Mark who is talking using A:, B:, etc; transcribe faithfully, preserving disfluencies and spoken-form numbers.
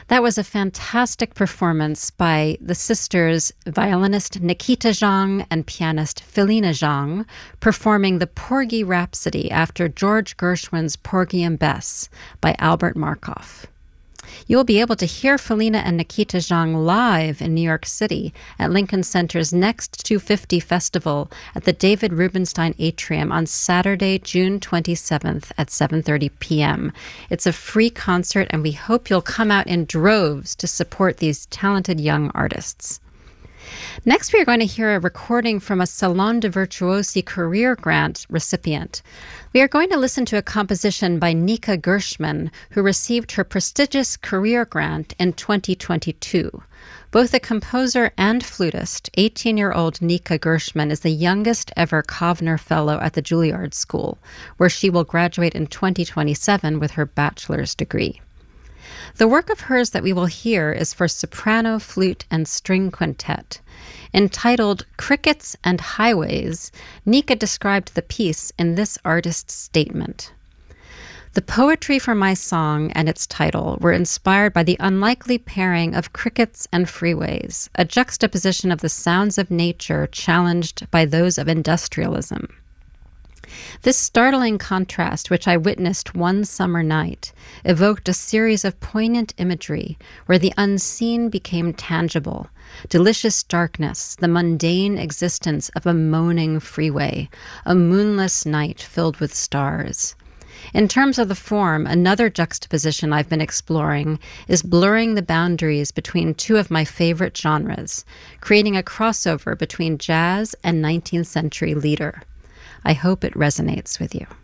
A: That was a fantastic performance by the sisters, violinist Nikita Zhang and pianist Filina Zhang, performing the Porgy Rhapsody after George Gershwin's Porgy and Bess by Albert Markov. You'll be able to hear Filina and Nikita Zhang live in New York City at Lincoln Center's Next two fifty Festival at the David Rubenstein Atrium on Saturday, June twenty-seventh at seven thirty p.m. It's a free concert, and we hope you'll come out in droves to support these talented young artists. Next, we are going to hear a recording from a Salon de Virtuosi Career Grant recipient. We are going to listen to a composition by Nika Gershman, who received her prestigious Career Grant in twenty twenty-two. Both a composer and flutist, eighteen-year-old Nika Gershman is the youngest ever Kovner Fellow at the Juilliard School, where she will graduate in twenty twenty-seven with her bachelor's degree. The work of hers that we will hear is for soprano, flute, and string quintet. Entitled Crickets and Highways, Nika described the piece in this artist's statement. The poetry for my song and its title were inspired by the unlikely pairing of crickets and freeways, a juxtaposition of the sounds of nature challenged by those of industrialism. This startling contrast, which I witnessed one summer night, evoked a series of poignant imagery where the unseen became tangible. Delicious darkness, the mundane existence of a moaning freeway, a moonless night filled with stars. In terms of the form, another juxtaposition I've been exploring is blurring the boundaries between two of my favorite genres, creating a crossover between jazz and nineteenth century lieder. I hope it resonates with you.